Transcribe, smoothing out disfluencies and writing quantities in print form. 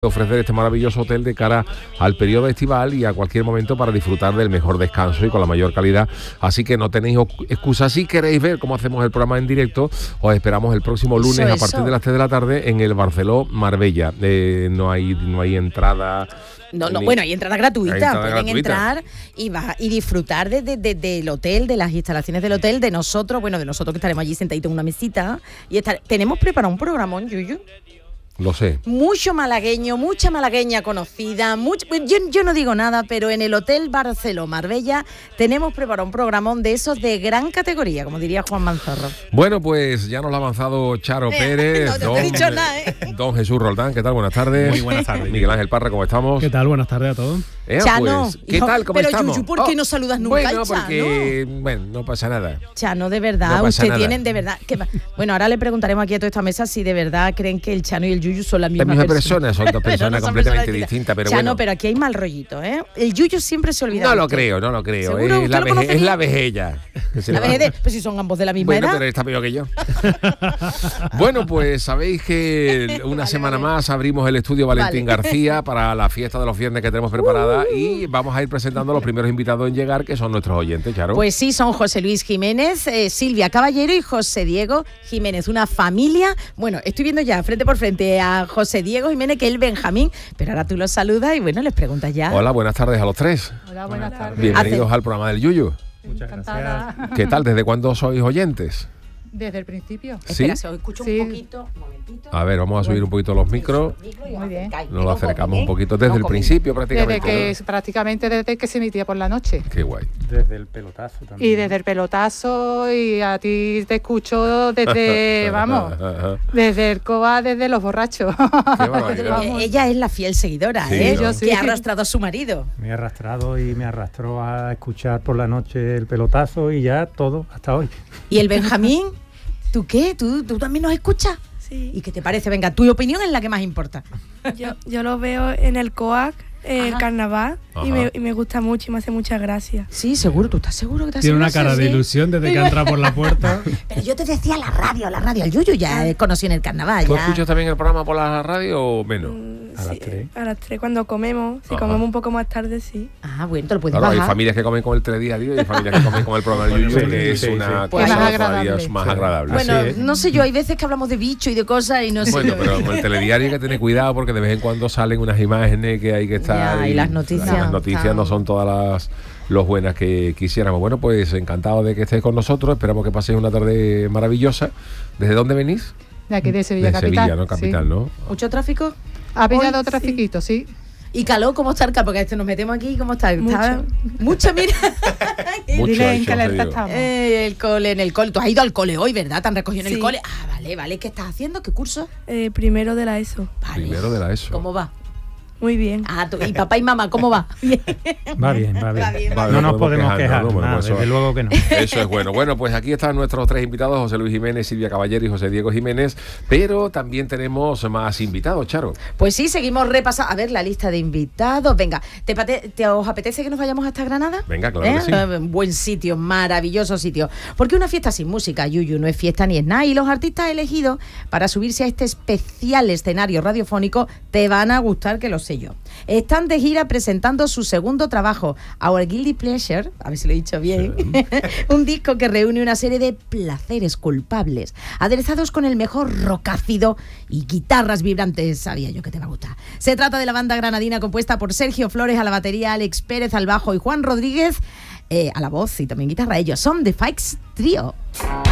ofrecer este maravilloso hotel de cara al periodo estival y a cualquier momento para disfrutar del mejor descanso y con la mayor calidad. Así que no tenéis excusa. Si queréis ver cómo hacemos el programa en directo, os esperamos el próximo lunes a partir de las 3 de la tarde en el Barceló Marbella. No hay entrada. Bueno, hay entrada gratuita. Pueden entrar y disfrutar del hotel, de las instalaciones del hotel, de nosotros que estaremos allí sentaditos en una mesita. Tenemos preparado un programón, Yuyu. Lo sé. Mucho malagueño, mucha malagueña conocida. Yo no digo nada, pero en el Hotel Barceló Marbella tenemos preparado un programón de esos de gran categoría, como diría Juan Manzorro. Bueno, pues ya nos lo ha avanzado Charo Pérez. No te he dicho nada, Don Jesús Roldán, ¿qué tal? Buenas tardes. Muy buenas tardes. Miguel Ángel Parra, ¿cómo estamos? ¿Qué tal? Buenas tardes a todos. Chano, pues, ¿qué tal? ¿Cómo estamos? Yuyu, ¿por qué no saludas nunca al Chano? Porque, no pasa nada. Chano, de verdad, no ustedes nada. Tienen de verdad... Bueno, ahora le preguntaremos aquí a toda esta mesa si de verdad creen que el Chano y el Yuyu son la misma persona. Son dos personas completamente distintas, pero Chano, bueno. pero aquí hay mal rollito, ¿eh? El Yuyu siempre se olvida. No lo creo. ¿Seguro? Es la vejella. La vejez, pues si son ambos de la misma edad. Pero está peor que yo. Bueno, pues sabéis que una semana más abrimos el estudio Valentín García para la fiesta de los viernes que tenemos preparada y vamos a ir presentando a los primeros invitados en llegar, que son nuestros oyentes, Charo. Pues sí, son José Luis Jiménez, Silvia Caballero y José Diego Jiménez, una familia. Bueno, estoy viendo ya frente por frente a José Diego Jiménez, que es el Benjamín, pero ahora tú los saludas y bueno, les preguntas ya. Hola, buenas tardes a los tres. Hola, buenas tardes. Bienvenidos al programa del Yuyu. Muchas gracias. ¿Qué tal? ¿Desde cuándo sois oyentes? Desde el principio. ¿Sí? Espera, se os escucha Sí. un poquito, un momentito. A ver, vamos a subir un poquito los micros. Muy bien. Nos lo acercamos un poquito desde el principio prácticamente. Prácticamente desde que se emitía por la noche. Qué guay. Desde el pelotazo también. Y desde el pelotazo, y a ti te escucho desde, desde el COA, desde los borrachos. Qué barbaridad. Ella es la fiel seguidora, Sí, ¿eh? ¿no? Yo sí. Que ha arrastrado a su marido. Me he arrastrado y me arrastró a escuchar por la noche el pelotazo y ya todo hasta hoy. ¿Y el Benjamín? ¿Tú qué? ¿Tú también nos escuchas? Sí. ¿Y qué te parece? Venga, tu opinión es la que más importa. Yo lo veo en el COAC, el Ajá. carnaval, Ajá. y me gusta mucho y me hace mucha gracia. Sí, seguro. ¿Tú estás seguro que te hace Tiene una gracia? cara de Sí. ilusión desde que ha entrado por la puerta. Pero yo te decía la radio. El Yuyu ya conocí en el carnaval. ¿Tú Ya. escuchas también el programa por la radio o menos? A las 3. A las 3 cuando comemos. Si Ajá. comemos un poco más tarde, sí. Ah, bueno, te lo puedes Claro, hay bajar. familias que comen con el telediario y hay familias que comen con el programa del Yuyu, Sí, que es sí, una sí. Pues cosa más todavía agradable. más Sí. agradable. Bueno, Así es. no sé yo, hay veces que hablamos de bicho y de cosas y no sé. Bueno, pero con el telediario hay que tener cuidado porque de vez en cuando salen unas imágenes que hay que estar. Ya, y las noticias Las noticias están- no son todas las buenas que quisiéramos. Bueno, pues encantado de que estéis con nosotros. Esperamos que paséis una tarde maravillosa. ¿Desde dónde venís? De aquí de Sevilla De Capital. Sevilla, ¿no? Capital, Sí. ¿no? ¿Mucho tráfico? Ha pillado Hoy, trafiquito, sí. ¿Y calor? ¿Cómo está el calor? Porque nos metemos aquí, ¿cómo está? Mucho. Mucho, mira. Mucho, Dile ha en dicho qué alerta José Diego. estamos. En el cole. Tú has ido al cole hoy, ¿verdad? ¿Te han recogido en el Sí. cole? Ah, vale. ¿Qué estás haciendo? ¿Qué curso? Primero de la ESO. Vale. Primero de la ESO. ¿Cómo va? Muy bien. Ah, y papá y mamá, ¿cómo va? Bien. Va bien. Vale, No nos podemos quejar, ¿no? Bueno, nada, pues eso- desde luego que no. Eso es bueno. Bueno, pues aquí están nuestros tres invitados, José Luis Jiménez, Silvia Caballero y José Diego Jiménez, pero también tenemos más invitados, Charo. Pues sí, seguimos repasando. A ver, la lista de invitados. Venga, ¿os apetece que nos vayamos hasta Granada? Venga, claro que sí. Buen sitio, maravilloso sitio. Porque una fiesta sin música, Yuyu, no es fiesta ni es nada. Y los artistas elegidos para subirse a este especial escenario radiofónico te van a gustar, que lo sé yo. Están de gira presentando su segundo trabajo, Our Guilty Pleasure, a ver si lo he dicho bien, un disco que reúne una serie de placeres culpables, aderezados con el mejor rock ácido y guitarras vibrantes. Sabía yo que te va a gustar. Se trata de la banda granadina compuesta por Sergio Flores a la batería, Alex Pérez al bajo y Juan Rodríguez a la voz y también guitarra. Ellos son The Fikes Trio.